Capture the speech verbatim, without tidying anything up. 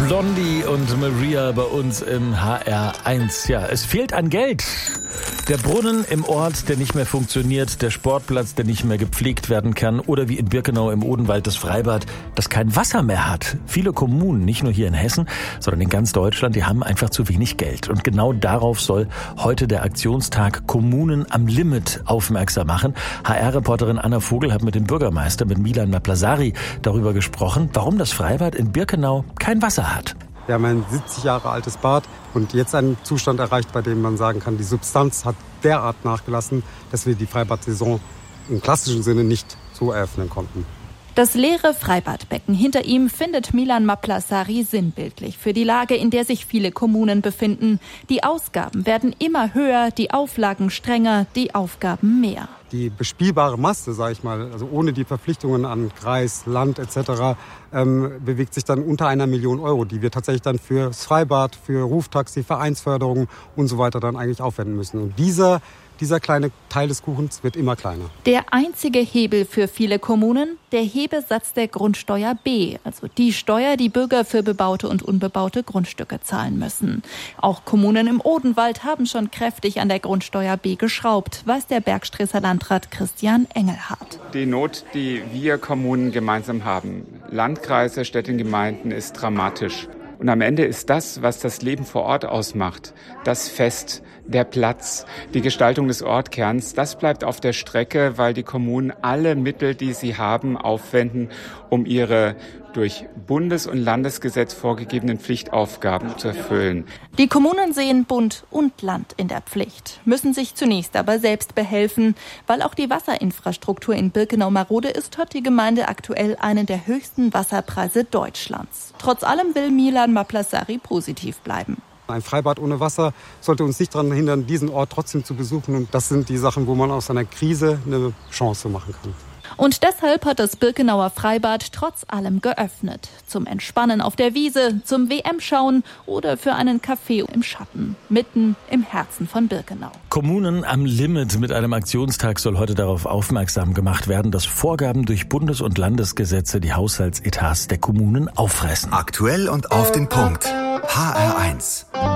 Blondie und Maria bei uns im H R eins. Ja, es fehlt an Geld. Der Brunnen im Ort, der nicht mehr funktioniert, der Sportplatz, der nicht mehr gepflegt werden kann oder wie in Birkenau im Odenwald das Freibad, das kein Wasser mehr hat. Viele Kommunen, nicht nur hier in Hessen, sondern in ganz Deutschland, die haben einfach zu wenig Geld. Und genau darauf soll heute der Aktionstag Kommunen am Limit aufmerksam machen. H R-Reporterin Anna Vogel hat mit dem Bürgermeister, mit Milan Maplasari, darüber gesprochen, warum das Freibad in Birkenau kein Wasser hat. Wir haben ein siebzig Jahre altes Bad und jetzt einen Zustand erreicht, bei dem man sagen kann, die Substanz hat derart nachgelassen, dass wir die Freibad-Saison im klassischen Sinne nicht so eröffnen konnten. Das leere Freibadbecken hinter ihm findet Milan Maplasari sinnbildlich für die Lage, in der sich viele Kommunen befinden. Die Ausgaben werden immer höher, die Auflagen strenger, die Aufgaben mehr. Die bespielbare Masse, sage ich mal, also ohne die Verpflichtungen an Kreis, Land et cetera, ähm, bewegt sich dann unter einer Million Euro, die wir tatsächlich dann fürs Freibad, für Ruftaxi, Vereinsförderung und so weiter dann eigentlich aufwenden müssen. Und dieser Dieser kleine Teil des Kuchens wird immer kleiner. Der einzige Hebel für viele Kommunen, der Hebesatz der Grundsteuer B, also die Steuer, die Bürger für bebaute und unbebaute Grundstücke zahlen müssen. Auch Kommunen im Odenwald haben schon kräftig an der Grundsteuer B geschraubt, weiß der Bergstresser Landrat Christian Engelhardt. Die Not, die wir Kommunen gemeinsam haben, Landkreise, Städte und Gemeinden, ist dramatisch. Und am Ende ist das, was das Leben vor Ort ausmacht, das Fest, der Platz, die Gestaltung des Ortskerns, das bleibt auf der Strecke, weil die Kommunen alle Mittel, die sie haben, aufwenden, um ihre durch Bundes- und Landesgesetz vorgegebenen Pflichtaufgaben zu erfüllen. Die Kommunen sehen Bund und Land in der Pflicht, müssen sich zunächst aber selbst behelfen. Weil auch die Wasserinfrastruktur in Birkenau marode ist, hat die Gemeinde aktuell einen der höchsten Wasserpreise Deutschlands. Trotz allem will Milan Maplasari positiv bleiben. Ein Freibad ohne Wasser sollte uns nicht daran hindern, diesen Ort trotzdem zu besuchen. Und das sind die Sachen, wo man aus einer Krise eine Chance machen kann. Und deshalb hat das Birkenauer Freibad trotz allem geöffnet. Zum Entspannen auf der Wiese, zum W M-Schauen oder für einen Kaffee im Schatten, mitten im Herzen von Birkenau. Kommunen am Limit mit einem Aktionstag soll heute darauf aufmerksam gemacht werden, dass Vorgaben durch Bundes- und Landesgesetze die Haushaltsetats der Kommunen auffressen. Aktuell und auf den Punkt. H R eins.